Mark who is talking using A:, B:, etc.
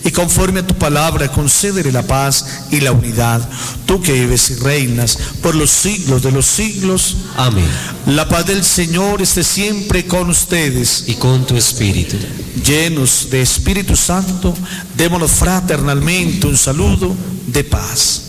A: y conforme a tu palabra concédele la paz y la unidad, tú que vives y reinas por los siglos de los siglos.
B: Amén.
A: La paz del Señor esté siempre con ustedes.
B: Y con tu espíritu.
A: Llenos de Espíritu Santo, démonos fraternalmente un saludo de paz.